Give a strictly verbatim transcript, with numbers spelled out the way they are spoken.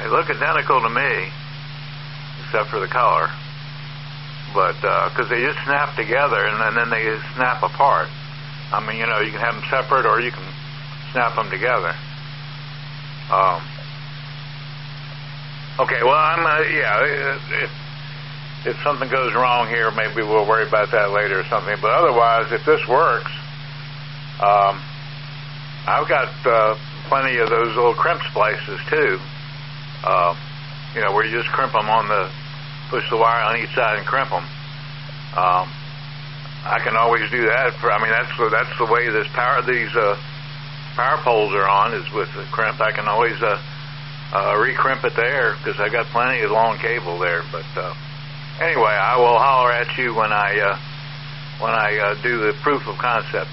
look identical to me, except for the color. But because they just snap together and, and then they snap apart. I mean, you know, you can have them separate or you can snap them together. Um, okay, well, I'm uh, yeah. If if something goes wrong here, maybe we'll worry about that later or something. But otherwise, if this works, um, I've got uh, plenty of those little crimp splices too. Uh, you know, where you just crimp them on the push the wire on each side and crimp them. Um, I can always do that. For I mean, that's the, that's the way this power these uh, power poles are on is with the crimp. I can always uh, uh, re-crimp it there because I got plenty of long cable there. But uh, anyway, I will holler at you when I uh, when I uh, do the proof of concept.